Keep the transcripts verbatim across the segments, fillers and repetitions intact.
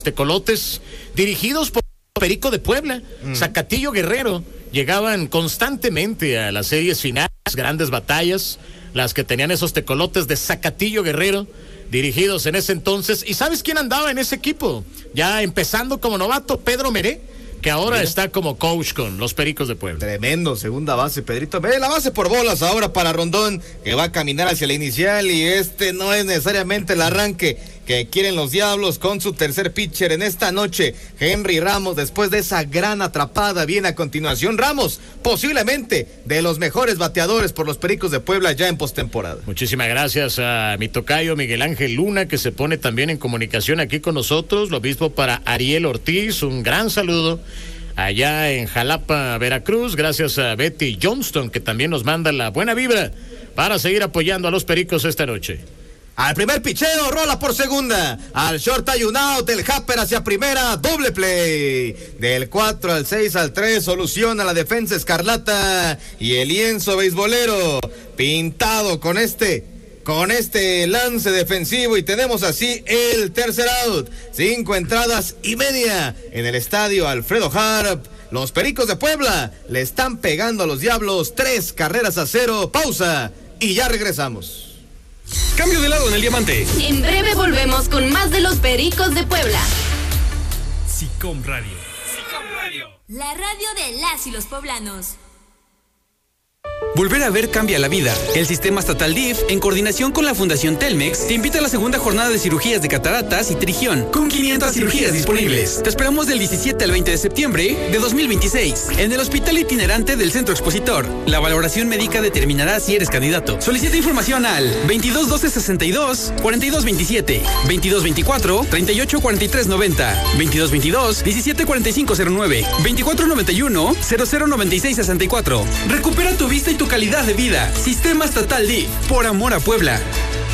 Tecolotes, dirigidos por Perico de Puebla, mm. Zacatillo Guerrero, llegaban constantemente a las series finales, grandes batallas, las que tenían esos tecolotes de Zacatillo Guerrero, dirigidos en ese entonces. ¿Y sabes quién andaba en ese equipo? Ya empezando como novato, Pedro Meré, que ahora Mira. está como coach con los Pericos de Puebla. Tremendo, segunda base, Pedrito. Ve la base por bolas ahora para Rondón, que va a caminar hacia la inicial, y este no es necesariamente el arranque que quieren los Diablos con su tercer pitcher en esta noche, Henry Ramos, después de esa gran atrapada. Viene a continuación Ramos, posiblemente de los mejores bateadores por los Pericos de Puebla ya en postemporada. Muchísimas gracias a mi tocayo Miguel Ángel Luna, que se pone también en comunicación aquí con nosotros. Lo mismo para Ariel Ortiz, un gran saludo allá en Jalapa, Veracruz. Gracias a Betty Johnston, que también nos manda la buena vibra para seguir apoyando a los Pericos esta noche. Al primer picheo, rola por segunda. Al short hay un out, el Happer hacia primera, doble play. Del cuatro al seis al tres, soluciona la defensa escarlata. Y el lienzo beisbolero, pintado con este, con este lance defensivo. Y tenemos así el tercer out. Cinco entradas y media en el estadio Alfredo Harp. Los Pericos de Puebla le están pegando a los Diablos, tres carreras a cero. Pausa y ya regresamos. Cambio de lado en el diamante. En breve volvemos con más de los Pericos de Puebla. SICOM Radio. SICOM Radio. La radio de las y los poblanos. Volver a ver cambia la vida. El Sistema Estatal D I F, en coordinación con la Fundación Telmex, te invita a la segunda jornada de cirugías de cataratas y trigión, con quinientas cirugías disponibles. Te esperamos del diecisiete al veinte de septiembre de dos mil veintiséis, en el Hospital Itinerante del Centro Expositor. La valoración médica determinará si eres candidato. Solicita información al veintidós doce sesenta y dos cuarenta y dos veintisiete, veintidós veinticuatro treinta y ocho cuarenta y tres noventa, veintidós veintidós diecisiete cuarenta y cinco cero nueve, veinticuatro noventa y uno cero cero noventa y seis sesenta y cuatro. Recupera tu vista y tu calidad de vida. Sistema Estatal D I F, por amor a Puebla.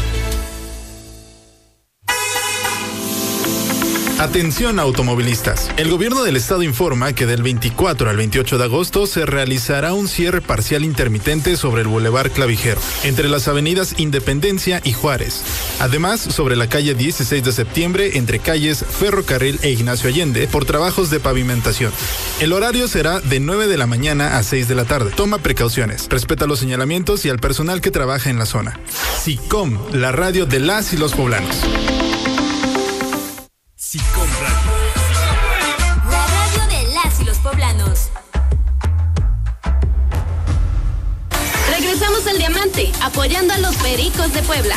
Atención automovilistas. El gobierno del estado informa que del veinticuatro al veintiocho de agosto se realizará un cierre parcial intermitente sobre el Boulevard Clavijero, entre las avenidas Independencia y Juárez. Además, sobre la calle dieciséis de septiembre, entre calles Ferrocarril e Ignacio Allende, por trabajos de pavimentación. El horario será de nueve de la mañana a seis de la tarde. Toma precauciones, respeta los señalamientos y al personal que trabaja en la zona. SICOM, la radio de las y los poblanos. SICOM Radio. La radio de las y los poblanos. Regresamos al diamante, apoyando a los Pericos de Puebla.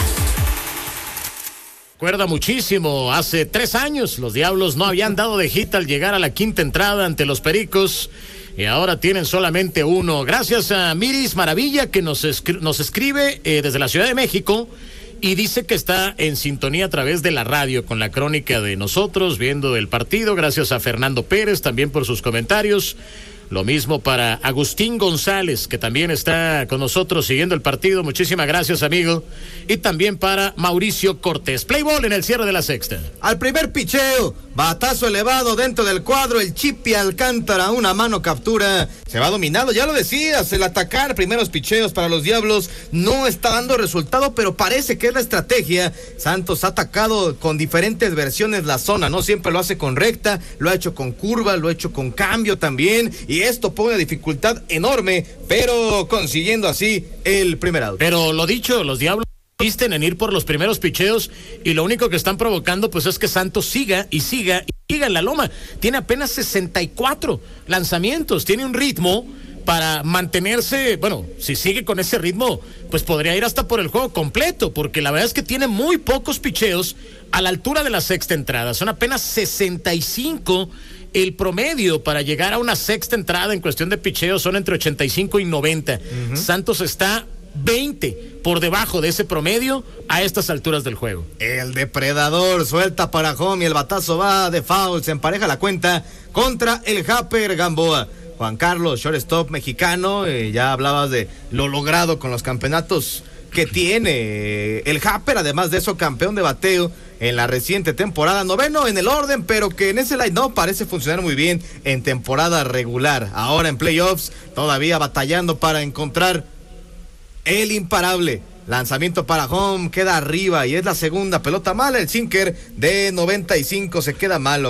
Recuerda muchísimo, hace tres años los Diablos no habían dado de hit al llegar a la quinta entrada ante los Pericos, y ahora tienen solamente uno. Gracias a Miris Maravilla, que nos, escri- nos escribe eh, desde la Ciudad de México, y dice que está en sintonía a través de la radio con la crónica de nosotros, viendo el partido. Gracias a Fernando Pérez también por sus comentarios. Lo mismo para Agustín González, que también está con nosotros siguiendo el partido. Muchísimas gracias, amigo. Y también para Mauricio Cortés. Play ball en el cierre de la sexta. Al primer picheo, batazo elevado dentro del cuadro, el Chipi Alcántara, una mano captura. Se va dominado, ya lo decías, el atacar primeros picheos para los Diablos no está dando resultado, pero parece que es la estrategia. Santos ha atacado con diferentes versiones la zona, no siempre lo hace con recta, lo ha hecho con curva, lo ha hecho con cambio también, y esto pone dificultad enorme, pero consiguiendo así el primer out. Pero lo dicho, los Diablos insisten en ir por los primeros picheos, y lo único que están provocando pues es que Santos siga y siga y siga en la loma. Tiene apenas sesenta y cuatro lanzamientos, tiene un ritmo para mantenerse. Bueno, si sigue con ese ritmo, pues podría ir hasta por el juego completo, porque la verdad es que tiene muy pocos picheos a la altura de la sexta entrada. Son apenas sesenta y cinco. El promedio para llegar a una sexta entrada en cuestión de picheo son entre ochenta y cinco y noventa. Uh-huh. Santos está veinte por debajo de ese promedio a estas alturas del juego. El depredador suelta para home y el batazo va de foul. Se empareja la cuenta contra el Happer Gamboa. Juan Carlos, shortstop mexicano, eh, ya hablabas de lo logrado con los campeonatos que tiene el Happer, además de eso campeón de bateo en la reciente temporada, noveno en el orden, pero que en ese line-up parece funcionar muy bien en temporada regular. Ahora en playoffs, todavía batallando para encontrar el imparable, lanzamiento para home, queda arriba y es la segunda pelota mala. El sinker de noventa y cinco se queda malo.